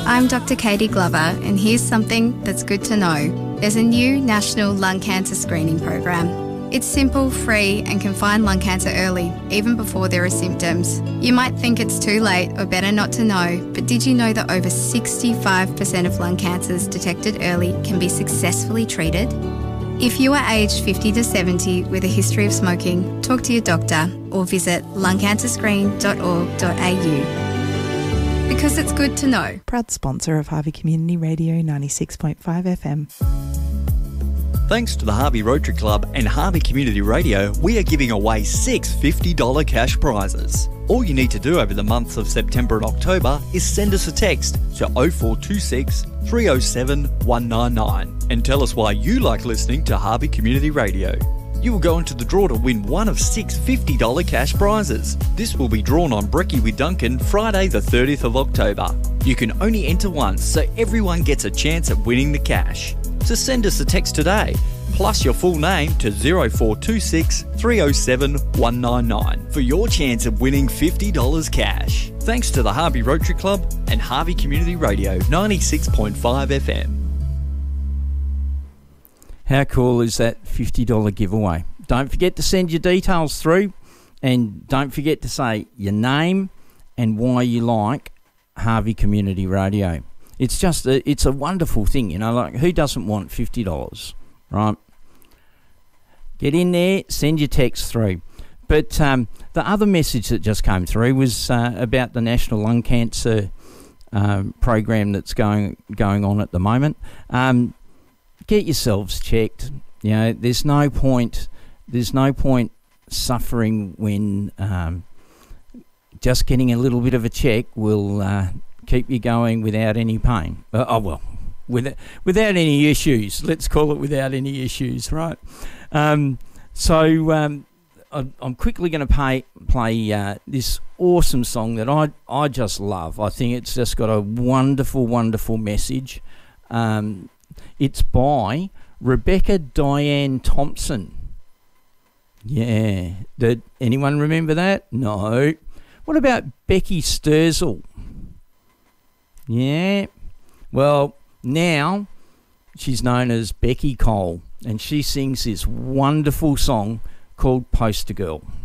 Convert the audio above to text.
I'm Dr. Katie Glover, and here's something that's good to know. There's a new national lung cancer screening program. It's simple, free, and can find lung cancer early, even before there are symptoms. You might think it's too late or better not to know, but did you know that over 65% of lung cancers detected early can be successfully treated? If you are aged 50 to 70 with a history of smoking, talk to your doctor or visit lungcancerscreen.org.au. Because it's good to know. Proud sponsor of Harvey Community Radio 96.5 FM. Thanks to the Harvey Rotary Club and Harvey Community Radio, we are giving away 6 $50 cash prizes. All you need to do over the months of September and October is send us a text to 0426 307 199 and tell us why you like listening to Harvey Community Radio. You will go into the draw to win one of 6 $50 cash prizes. This will be drawn on Brekkie with Duncan Friday the 30th of October. You can only enter once, so everyone gets a chance at winning the cash. So send us a text today, plus your full name to 0426 307 199 for your chance of winning $50 cash. Thanks to the Harvey Rotary Club and Harvey Community Radio 96.5 FM. How cool is that $50 giveaway? Don't forget to send your details through, and don't forget to say your name and why you like Harvey Community Radio. It's just it's a wonderful thing, you know, like who doesn't want $50, right? Get in there, send your text through. But the other message that just came through was about the National Lung Cancer program that's going on at the moment. Get yourselves checked. You know, there's no point suffering when just getting a little bit of a check will keep you going without any pain. Without any issues. Let's call it without any issues, right? I'm quickly going to play this awesome song that I just love. I think it's just got a wonderful, wonderful message. It's by Rebecca Diane Thompson. Yeah. Did anyone remember that? No. What about Becky Sturzel? Yeah. Well, now she's known as Becky Cole, and she sings this wonderful song called Poster Girl.